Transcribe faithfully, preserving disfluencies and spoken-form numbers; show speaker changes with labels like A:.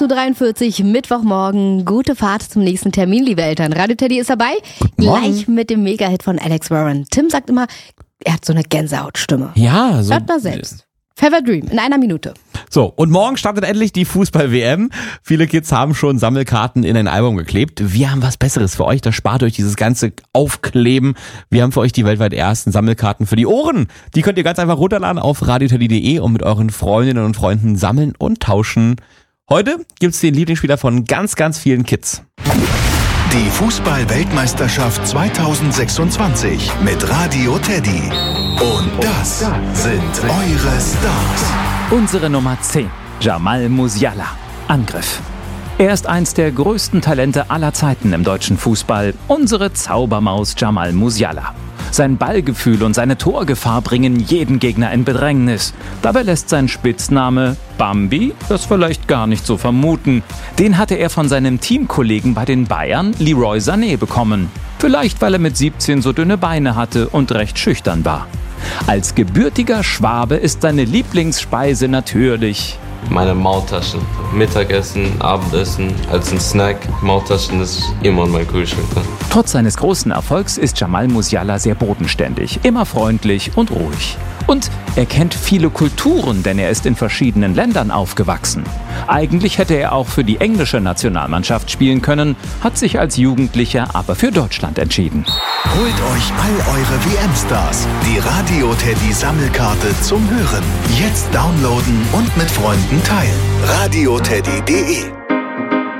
A: acht Uhr dreiundvierzig, Mittwochmorgen. Gute Fahrt zum nächsten Termin, liebe Eltern. Radio Teddy ist dabei. Gleich mit dem Mega-Hit von Alex Warren. Tim sagt immer, er hat so eine Gänsehautstimme.
B: Ja, so.
A: Hört mal selbst. Fever Dream in einer Minute.
B: So, und morgen startet endlich die Fußball-W M. Viele Kids haben schon Sammelkarten in ein Album geklebt. Wir haben was Besseres für euch, das spart euch dieses ganze Aufkleben. Wir haben für euch die weltweit ersten Sammelkarten für die Ohren. Die könnt ihr ganz einfach runterladen auf radioteddy punkt de und mit euren Freundinnen und Freunden sammeln und tauschen. Heute gibt's den Lieblingsspieler von ganz, ganz vielen Kids.
C: Die Fußball-Weltmeisterschaft zweitausendsechsundzwanzig mit Radio Teddy. Und das sind eure Stars.
D: Unsere Nummer zehn, Jamal Musiala. Angriff. Er ist eins der größten Talente aller Zeiten im deutschen Fußball. Unsere Zaubermaus Jamal Musiala. Sein Ballgefühl und seine Torgefahr bringen jeden Gegner in Bedrängnis. Dabei lässt sein Spitzname Bambi das vielleicht gar nicht so vermuten. Den hatte er von seinem Teamkollegen bei den Bayern, Leroy Sané, bekommen. Vielleicht, weil er mit siebzehn so dünne Beine hatte und recht schüchtern war. Als gebürtiger Schwabe ist seine Lieblingsspeise natürlich
E: meine Maultaschen. Mittagessen, Abendessen, als ein Snack. Maultaschen ist immer in meinem Kühlschrank drin.
D: Trotz seines großen Erfolgs ist Jamal Musiala sehr bodenständig, immer freundlich und ruhig. Und er kennt viele Kulturen, denn er ist in verschiedenen Ländern aufgewachsen. Eigentlich hätte er auch für die englische Nationalmannschaft spielen können, hat sich als Jugendlicher aber für Deutschland entschieden.
C: Holt euch all eure W M-Stars. Die Radio Teddy Sammelkarte zum Hören. Jetzt downloaden und mit Freunden teilen. radioteddy punkt de